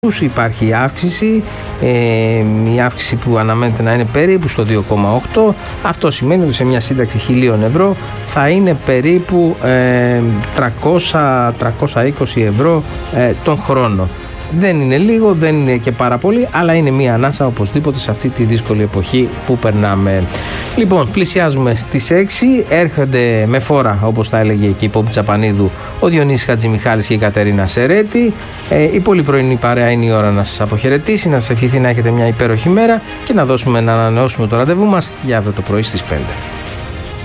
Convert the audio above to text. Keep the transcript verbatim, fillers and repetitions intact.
Υπάρχει αύξηση, ε, η αύξηση που αναμένεται να είναι περίπου στο δύο κόμμα οκτώ. Αυτό σημαίνει ότι σε μια σύνταξη χιλίων ευρώ θα είναι περίπου ε, τριακόσια με τριακόσια είκοσι ευρώ ε, τον χρόνο. Δεν είναι λίγο, δεν είναι και πάρα πολύ, αλλά είναι μια ανάσα οπωσδήποτε σε αυτή τη δύσκολη εποχή που περνάμε. Λοιπόν, πλησιάζουμε στις έξι, έρχονται με φόρα, όπως τα έλεγε και η Πόπη Τσαπανίδου, ο Διονύσης Χατζημιχάλης και η Κατερίνα Σερέτη. Ε, η πολύ πρωινή παρέα είναι η ώρα να σας αποχαιρετήσει, να σας ευχηθεί να έχετε μια υπέροχη μέρα και να δώσουμε να ανανεώσουμε το ραντεβού μας για αύριο το πρωί στις πέντε.